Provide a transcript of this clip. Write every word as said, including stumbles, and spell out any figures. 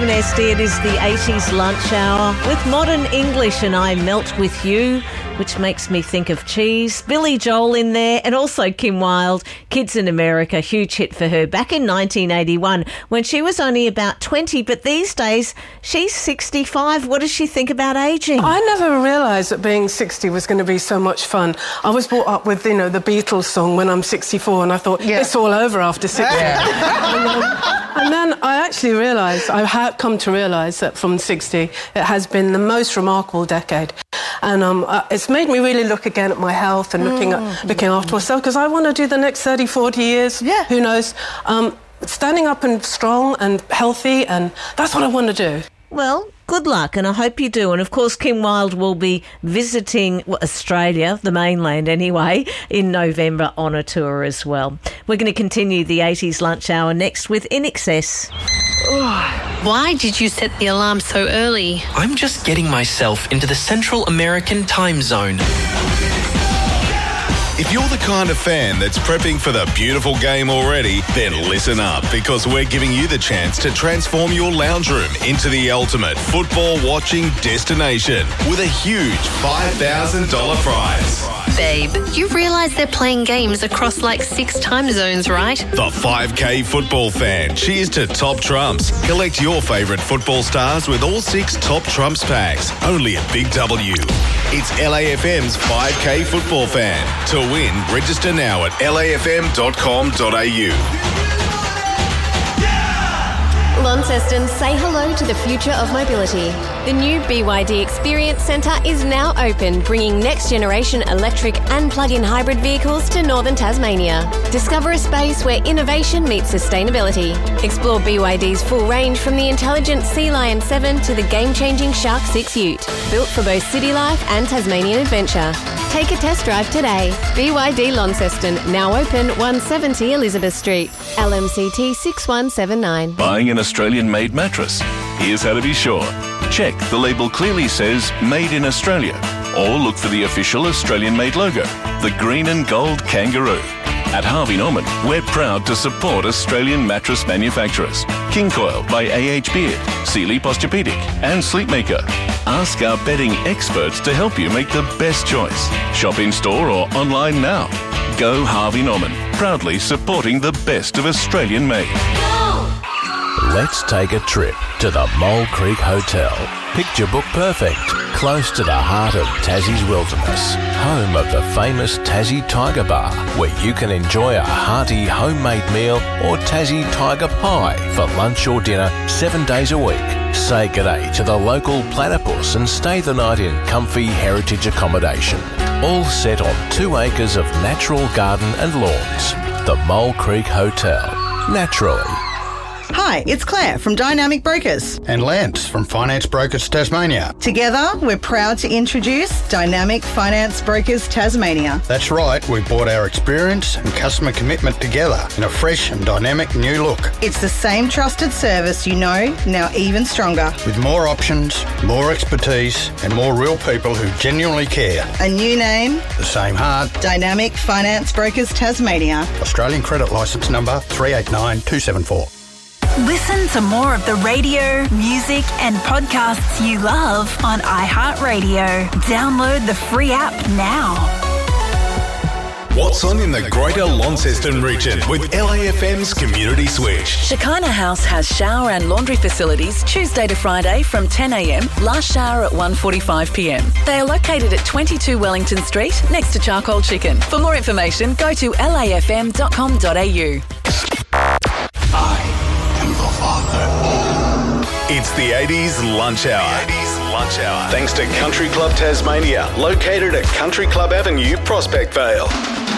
seven S D. It is the eighties lunch hour with Modern English and I Melt With You, which makes me think of cheese. Billy Joel in there, and also Kim Wilde, Kids in America, huge hit for her back in nineteen eighty-one when she was only about twenty, but these days she's sixty-five. What does she think about ageing? I never realised that being sixty was going to be so much fun. I was brought up with, you know, the Beatles song When I'm sixty-four, and I thought, yeah. It's all over after sixty. Yeah. and, um, and then I actually realised, I had come to realise that from sixty, it has been the most remarkable decade. And um, uh, it's made me really look again at my health and looking mm. at looking after myself, because I want to do the next thirty, forty years. Yeah. Who knows? Um, standing up and strong and healthy, and that's what I want to do. Well, good luck, and I hope you do. And, of course, Kim Wilde will be visiting Australia, the mainland anyway, in November on a tour as well. We're going to continue the eighties lunch hour next with In Excess. Why did you set the alarm so early? I'm just getting myself into the Central American time zone. If you're the kind of fan that's prepping for the beautiful game already, then listen up, because we're giving you the chance to transform your lounge room into the ultimate football watching destination with a huge five thousand dollars prize. Babe, you realise they're playing games across like six time zones, right? The five K football fan. Cheers to Top Trumps. Collect your favourite football stars with all six Top Trumps packs. Only at Big W. It's L A F M's five K football fan. To win, register now at L A F M dot com dot A U. Launceston, say hello to the future of mobility. The new B Y D Experience Centre is now open, bringing next-generation electric and plug-in hybrid vehicles to northern Tasmania. Discover a space where innovation meets sustainability. Explore B Y D's full range from the intelligent Sea Lion seven to the game-changing Shark six Ute, built for both city life and Tasmanian adventure. Take a test drive today. B Y D Launceston, now open one seventy Elizabeth Street. L M C T six one seven nine. Buying an Australian-made mattress? Here's how to be sure. Check the label clearly says Made in Australia, or look for the official Australian-made logo, the green and gold kangaroo. At Harvey Norman, we're proud to support Australian mattress manufacturers. King Coil by A H Beard, Sealy Posturepedic and Sleepmaker. Ask our bedding experts to help you make the best choice. Shop in-store or online now. Go Harvey Norman, proudly supporting the best of Australian-made. Let's take a trip to the Mole Creek Hotel. Picture book perfect, close to the heart of Tassie's wilderness, home of the famous Tassie Tiger Bar, where you can enjoy a hearty homemade meal or Tassie Tiger Pie for lunch or dinner seven days a week. Say g'day to the local platypus and stay the night in comfy heritage accommodation, all set on two acres of natural garden and lawns. The Mole Creek Hotel. Naturally. Hi, it's Claire from Dynamic Brokers. And Lance from Finance Brokers Tasmania. Together, we're proud to introduce Dynamic Finance Brokers Tasmania. That's right, we've brought our experience and customer commitment together in a fresh and dynamic new look. It's the same trusted service you know, now even stronger. With more options, more expertise and more real people who genuinely care. A new name. The same heart. Dynamic Finance Brokers Tasmania. Australian credit licence number three eight nine two seven four. Listen to more of the radio, music and podcasts you love on iHeartRadio. Download the free app now. What's on in the Greater Launceston region with L A F M's Community Switch? Shekinah House has shower and laundry facilities Tuesday to Friday from ten a m, last shower at one forty-five p m. They are located at twenty-two Wellington Street next to Charcoal Chicken. For more information, go to L A F M dot com dot A U. It's the eighties Lunch Hour. The eighties Lunch Hour. Thanks to Country Club Tasmania, located at Country Club Avenue, Prospect Vale.